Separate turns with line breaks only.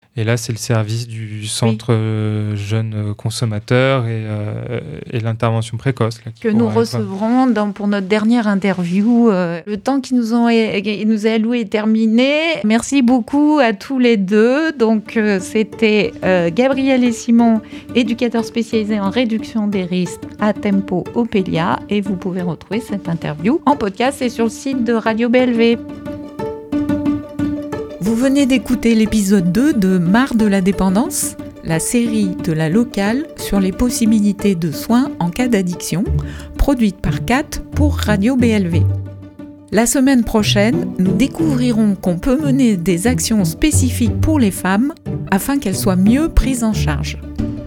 Et là, c'est le service du centre jeunes consommateurs et l'intervention précoce. Là,
que nous recevrons pour notre dernière interview. Le temps qui nous est alloué est terminé. Merci beaucoup à tous les deux. Donc, c'était Gabriel et Simon, éducateurs spécialisés en réduction des risques à Tempo Opélia. Et vous pouvez retrouver cette interview en podcast et sur le site de Radio BLV. Vous venez d'écouter l'épisode 2 de Marre de la dépendance, la série de la locale sur les possibilités de soins en cas d'addiction, produite par Kat pour Radio BLV. La semaine prochaine, nous découvrirons qu'on peut mener des actions spécifiques pour les femmes afin qu'elles soient mieux prises en charge.